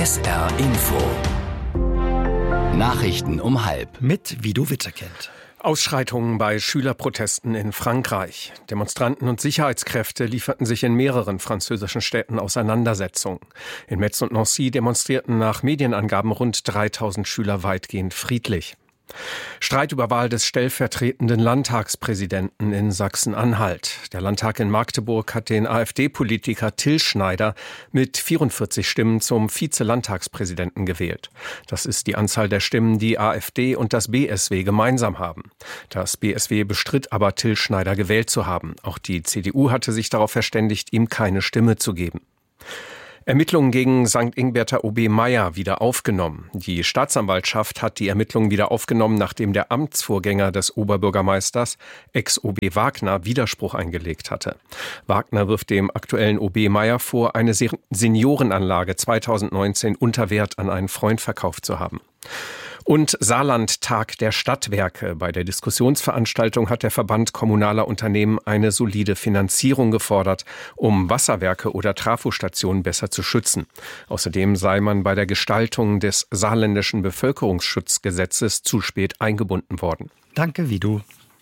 SR Info. Nachrichten um 12:30. Mit Vido Witterkind. Ausschreitungen bei Schülerprotesten in Frankreich. Demonstranten und Sicherheitskräfte lieferten sich in mehreren französischen Städten Auseinandersetzungen. In Metz und Nancy demonstrierten nach Medienangaben rund 3000 Schüler weitgehend friedlich. Streit über Wahl des stellvertretenden Landtagspräsidenten in Sachsen-Anhalt. Der Landtag in Magdeburg hat den AfD-Politiker Till Schneider mit 44 Stimmen zum Vize-Landtagspräsidenten gewählt. Das ist die Anzahl der Stimmen, die AfD und das BSW gemeinsam haben. Das BSW bestritt aber, Till Schneider gewählt zu haben. Auch die CDU hatte sich darauf verständigt, ihm keine Stimme zu geben. Ermittlungen gegen St. Ingberter OB Meier wieder aufgenommen. Die Staatsanwaltschaft hat die Ermittlungen wieder aufgenommen, nachdem der Amtsvorgänger des Oberbürgermeisters, Ex-OB Wagner, Widerspruch eingelegt hatte. Wagner wirft dem aktuellen OB Meier vor, eine Seniorenanlage 2019 unter Wert an einen Freund verkauft zu haben. Und Saarland-Tag der Stadtwerke. Bei der Diskussionsveranstaltung hat der Verband kommunaler Unternehmen eine solide Finanzierung gefordert, um Wasserwerke oder Trafostationen besser zu schützen. Außerdem sei man bei der Gestaltung des saarländischen Bevölkerungsschutzgesetzes zu spät eingebunden worden. Danke, Vido.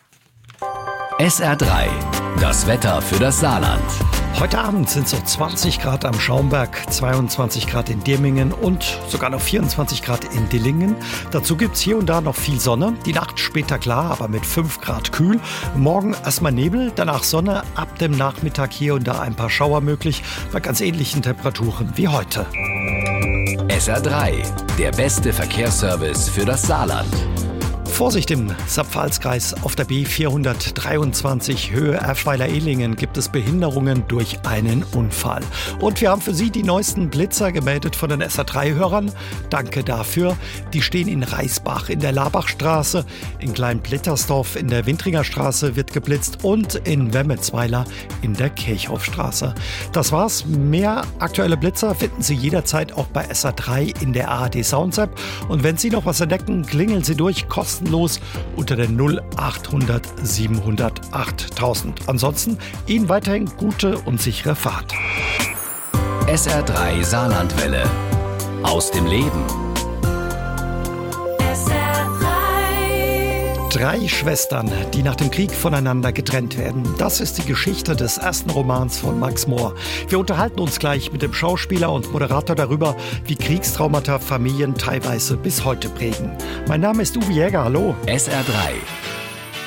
SR3, das Wetter für das Saarland. Heute Abend sind es so 20 Grad am Schaumberg, 22 Grad in Dirmingen und sogar noch 24 Grad in Dillingen. Dazu gibt es hier und da noch viel Sonne. Die Nacht später klar, aber mit 5 Grad kühl. Morgen erstmal Nebel, danach Sonne. Ab dem Nachmittag hier und da ein paar Schauer möglich, bei ganz ähnlichen Temperaturen wie heute. SR3, der beste Verkehrsservice für das Saarland. Vorsicht im Saar-Pfalz-Kreis. Auf der B423 Höhe Erfweiler-Ehlingen gibt es Behinderungen durch einen Unfall. Und wir haben für Sie die neuesten Blitzer gemeldet von den SR3-Hörern. Danke dafür. Die stehen in Reisbach in der Labachstraße, in Klein-Blittersdorf in der Wintringer Straße wird geblitzt und in Wemmelsweiler in der Kirchhofstraße. Das war's. Mehr aktuelle Blitzer finden Sie jederzeit auch bei SR3 in der ARD Sounds App. Und wenn Sie noch was entdecken, klingeln Sie durch, kostenlos unter der 0800 700 8000. Ansonsten Ihnen weiterhin gute und sichere Fahrt. SR3 Saarlandwelle. Aus dem Leben. Drei Schwestern, die nach dem Krieg voneinander getrennt werden. Das ist die Geschichte des ersten Romans von Max Mohr. Wir unterhalten uns gleich mit dem Schauspieler und Moderator darüber, wie Kriegstraumata Familien teilweise bis heute prägen. Mein Name ist Uwe Jäger, hallo. SR3